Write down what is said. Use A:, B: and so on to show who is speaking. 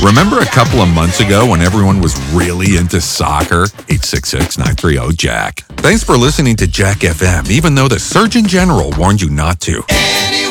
A: Remember a couple of months ago when everyone was really into soccer? 866-930-JACK. Thanks for listening to Jack FM, even though the Surgeon General warned you not to.